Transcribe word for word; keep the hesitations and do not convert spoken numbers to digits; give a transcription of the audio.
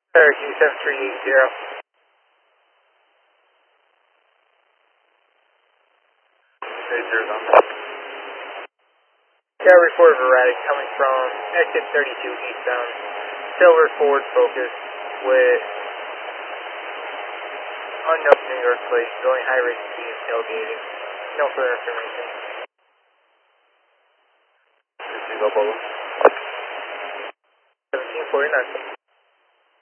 Cherokee seven three eight zero. eight zero. Got a report of erratic coming from exit thirty-two eastbound. Silver Ford Focus with unknown New York plate, going high rate speed and tailgating. No further information. seventeen forty-nine.